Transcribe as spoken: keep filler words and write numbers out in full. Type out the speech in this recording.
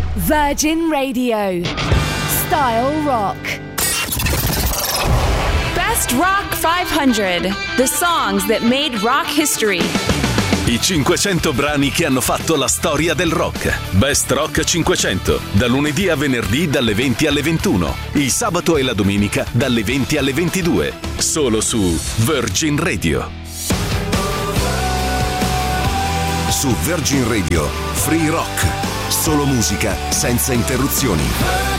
Virgin Radio. Style Rock. Best Rock cinquecento. The songs that made rock history. I cinquecento brani che hanno fatto la storia del rock. Best Rock cinquecento. Da lunedì a venerdì dalle venti alle ventuno. Il sabato e la domenica dalle venti alle ventidue. Solo su Virgin Radio. Su Virgin Radio. Free Rock. Solo musica senza interruzioni.